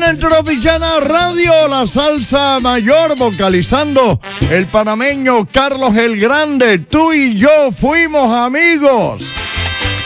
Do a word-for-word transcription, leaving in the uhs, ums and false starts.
en Tropicana Radio, la salsa mayor, vocalizando el panameño Carlos el Grande. Tú y yo fuimos amigos.